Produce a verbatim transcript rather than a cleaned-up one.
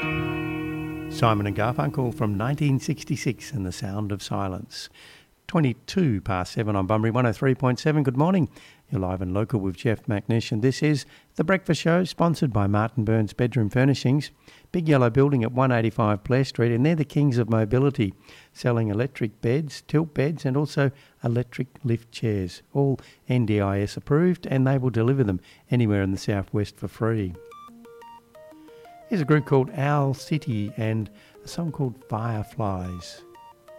Simon and Garfunkel from nineteen sixty-six and The Sound of Silence. twenty-two past seven on Bunbury one oh three point seven. Good morning. You're live and local with Jeff McNish, and this is The Breakfast Show, sponsored by Martin Burns Bedroom Furnishings. Big yellow building at one eighty-five Blair Street, and they're the kings of mobility, selling electric beds, tilt beds, and also electric lift chairs. All N D I S approved, and they will deliver them anywhere in the southwest for free. Here's a group called Owl City and a song called Fireflies.